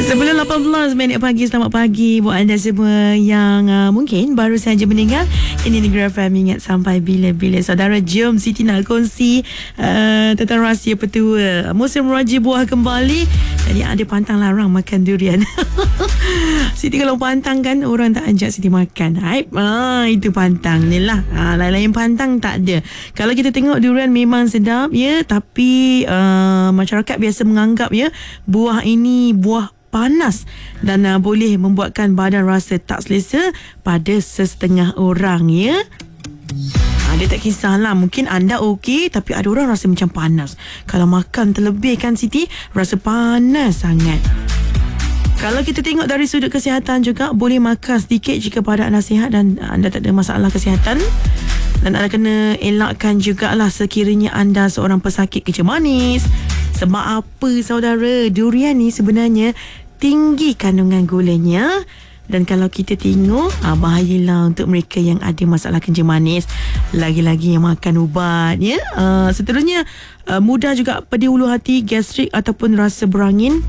Sebelum 18 minit pagi, selamat pagi buat anda semua yang mungkin baru saja mendengar. Ini Negeri FM, ingat sampai bila-bila. Saudara, jom Siti nak kongsi tentang rahsia petua. Musim raja buah kembali. Jadi ada pantang larang makan durian. Siti kalau pantang kan, orang tak ajak Siti makan. Itu pantang ni lah. Lain-lain pantang tak ada. Kalau kita tengok durian memang sedap ya, tapi masyarakat biasa menganggap ya, buah ini buah panas dan boleh membuatkan badan rasa tak selesa pada sesetengah orang ya. Dia tak kisahlah, mungkin anda okey tapi ada orang rasa macam panas. Kalau makan terlebih kan Siti, rasa panas sangat. Kalau kita tengok dari sudut kesihatan juga, boleh makan sedikit jika badan anda sihat dan anda tak ada masalah kesihatan. Dan anda kena elakkan jugalah sekiranya anda seorang pesakit kecil manis. Sebab apa saudara? Durian ni sebenarnya tinggi kandungan gulanya. Dan kalau kita tengok, bahayalah untuk mereka yang ada masalah kencing manis. Lagi-lagi yang makan ubat ya. Seterusnya, mudah juga pedih ulu hati, gastrik ataupun rasa berangin.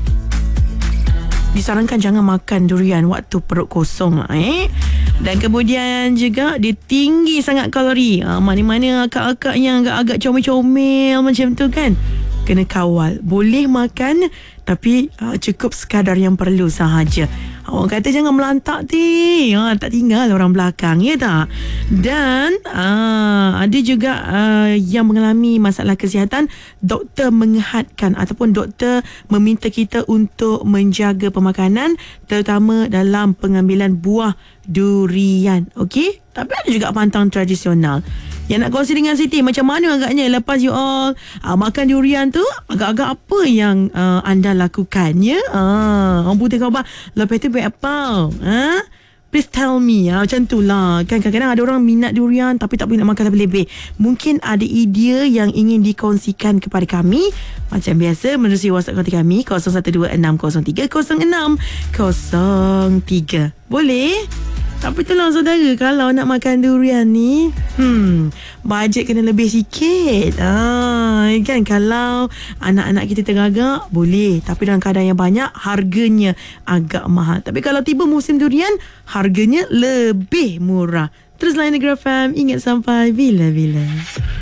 Disarankan jangan makan durian waktu perut kosong Dan kemudian juga dia tinggi sangat kalori. Mana-mana akak-akak yang agak-agak comel-comel macam tu kan, kena kawal. Boleh makan tapi cukup sekadar yang perlu sahaja. Orang kata jangan melantak tak tinggal orang belakang ya tak. Dan ada juga yang mengalami masalah kesihatan, doktor menghadkan ataupun doktor meminta kita untuk menjaga pemakanan, terutama dalam pengambilan buah durian. Okey, tapi ada juga pantang tradisional yang nak kongsi dengan Siti. Macam mana agaknya lepas you all makan durian tu, agak-agak apa yang anda lakukan ya? Orang putih khabar lepas tu buat apa? Please tell me. Macam tu lah kan. Kadang-kadang ada orang minat durian tapi tak boleh nak makan lebih-lebih. Mungkin ada idea yang ingin dikongsikan kepada kami. Macam biasa, menerusi WhatsApp kontak kami 0126030103. Boleh? Tapi itulah saudara, kalau nak makan durian ni bajet kena lebih sikit. Kan, kalau anak-anak kita tergagak boleh, tapi dalam keadaan yang banyak harganya agak mahal. Tapi kalau tiba musim durian, harganya lebih murah. Terus lain Negeri FM, ingat sampai bila-bila.